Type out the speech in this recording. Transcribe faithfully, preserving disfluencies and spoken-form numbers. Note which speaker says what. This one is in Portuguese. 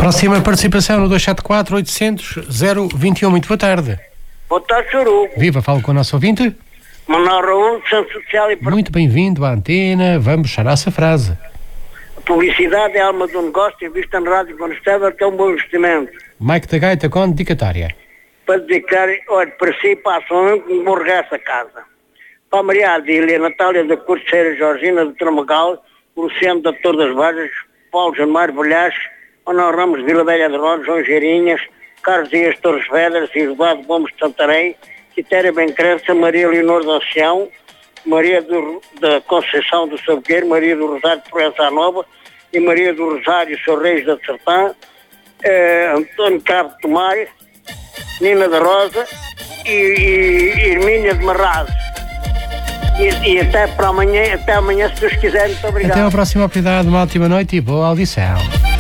Speaker 1: Próxima participação no dois sete quatro, oitocentos, zero vinte e um. Muito boa tarde.
Speaker 2: Boa tarde, Chorugo.
Speaker 1: Viva, falo com o nosso ouvinte.
Speaker 2: Manuel Raul, de Centro Social e...
Speaker 1: Muito bem-vindo à antena. Vamos puxar essa frase.
Speaker 2: A publicidade é a alma do negócio e vista na rádio quando esteve até um bom investimento.
Speaker 1: Mike da Gaita com dedicatória.
Speaker 2: Para dedicar, olha, para si, para a sua mãe, que me morre essa casa. Para a Maria Adília, Natália da Corceira, Georgina de Tramagal, Luciano da Torre das Vargas, Paulo Januário Bolhares, Manuel Ramos de Vila Velha de Rodas, João Geirinhas, Carlos Dias Torres Vedras, Eduardo Gomes de Santarém, Quitéria Bencrença, Maria Leonor da Oceão, Maria do, da Conceição do Saboqueiro, Maria do Rosário de Proença Nova e Maria do Rosário Sorreis da Sertã, eh, António Cabo de Tomar, Nina da Rosa e, e Hermínia de Marrazes. E, e até para amanhã, até amanhã, se Deus quiser. Muito obrigado.
Speaker 1: Até a próxima oportunidade, uma ótima noite e boa audição.